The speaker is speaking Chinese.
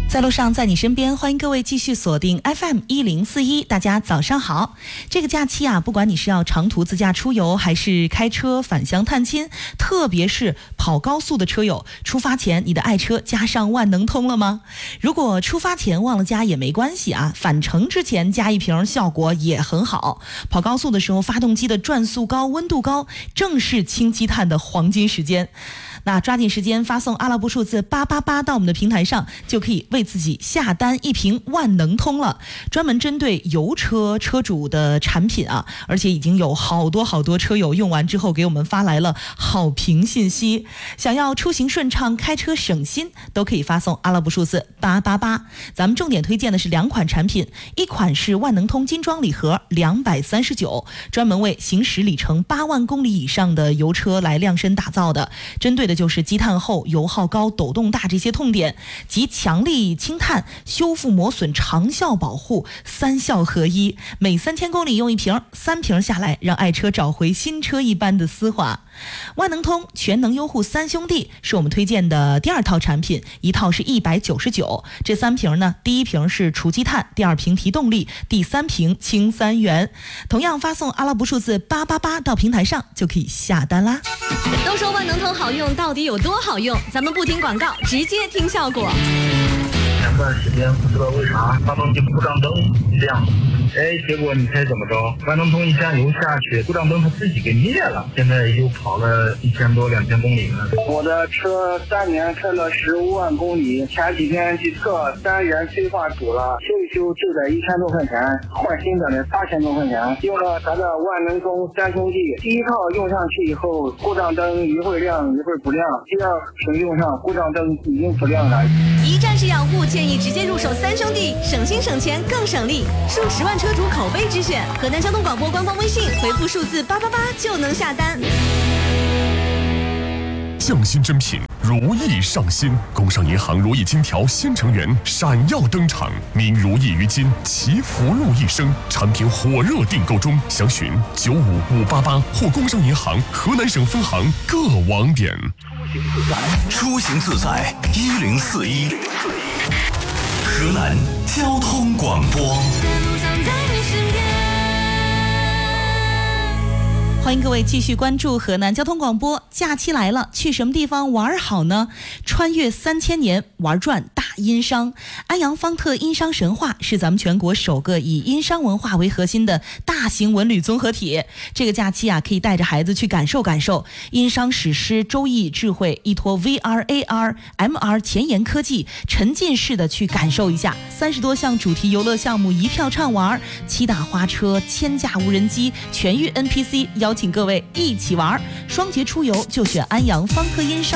在路上，在你身边，欢迎各位继续锁定 FM1041。大家早上好。这个假期啊，不管你是要长途自驾出游，还是开车返乡探亲，特别是跑高速的车友，出发前你的爱车加上万能通了吗？如果出发前忘了加也没关系啊，返程之前加一瓶效果也很好。跑高速的时候，发动机的转速高，温度高，正是清积碳的黄金时间。那抓紧时间发送阿拉伯数字888到我们的平台上，就可以为自己下单一瓶万能通了。专门针对油车车主的产品啊，而且已经有好多车友用完之后给我们发来了好评信息。想要出行顺畅，开车省心，都可以发送阿拉伯数字888。咱们重点推荐的是2款产品，一款是万能通金装礼盒239，专门为行驶里程8万公里以上的油车来量身打造的，针对的就是积碳厚、油耗高、抖动大这些痛点，集强力清碳、修复磨损、长效保护3效合一。每3000公里用一瓶，3瓶下来让爱车找回新车一般的丝滑。万能通全能优护3兄弟是我们推荐的第2套产品，一套是199，这3瓶呢，第1瓶是除积碳，第2瓶提动力，第3瓶清3元。同样发送阿拉伯数字888到平台上就可以下单啦。 都说万能通好用，到底有多好用？咱们不听广告，直接听效果。 前段时间不知道为啥发动机故障灯亮，结果你猜怎么着？万能通一加油下去，故障灯它自己给灭了。现在又跑了1000多2000公里了。 我的车3年开了15万公里，前几天去测3元催化堵了，修一修就得1000多块钱，换新的8000多块钱。用了咱的万能通3兄弟，第一套用上去以后，故障灯一会儿亮一会儿不亮，第2瓶用上，故障灯已经不亮了。 一站式养护，建议直接入手3兄弟，省心省钱更省力，数10万车主口碑之选。河南交通广播官方微信回复数字888就能下单。 匠心珍品，如意上新。工商银行如意金条新成员闪耀登场，名如意于今，祈福禄一生。产品火热订购中，详询95588或工商银行河南省分行各网点。 出行自在1041，河南交通广播。 欢迎各位继续关注河南交通广播。假期来了，去什么地方玩好呢？穿越3000年，玩转大殷商。安阳方特殷商神话是咱们全国首个以殷商文化为核心的大型文旅综合体。这个假期啊，可以带着孩子去感受感受殷商史诗、周易智慧，依托 VR、AR、MR 前沿科技，沉浸式的去感受一下。30多项主题游乐项目一票畅玩，7大花车、1000架无人机、全域 NPC，邀请各位一起玩。双节出游就选安阳方特殷商。